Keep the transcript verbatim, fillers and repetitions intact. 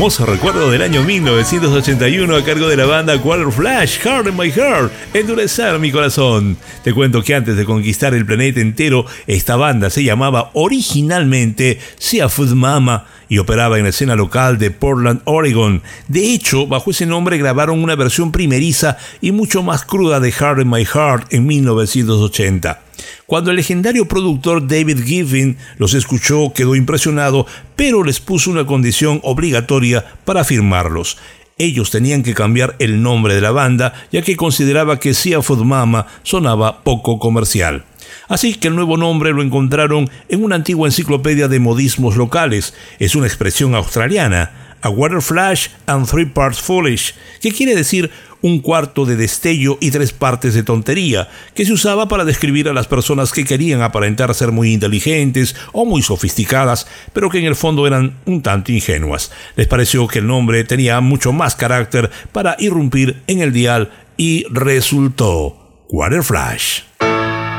hermoso recuerdo del año mil novecientos ochenta y uno a cargo de la banda Water Flash, Heart in My Heart, endurecer mi corazón. Te cuento que antes de conquistar el planeta entero, esta banda se llamaba originalmente Seafood Mama y operaba en la escena local de Portland, Oregon. De hecho, bajo ese nombre grabaron una versión primeriza y mucho más cruda de Heart in My Heart en mil novecientos ochenta. Cuando el legendario productor David Giffin los escuchó, quedó impresionado, pero les puso una condición obligatoria para firmarlos. Ellos tenían que cambiar el nombre de la banda, ya que consideraba que Seafood Mama sonaba poco comercial. Así que el nuevo nombre lo encontraron en una antigua enciclopedia de modismos locales. Es una expresión australiana, a water flash and three parts foolish, que quiere decir un cuarto de destello y tres partes de tontería, que se usaba para describir a las personas que querían aparentar ser muy inteligentes o muy sofisticadas, pero que en el fondo eran un tanto ingenuas. Les pareció que el nombre tenía mucho más carácter para irrumpir en el dial y resultó Water Flash.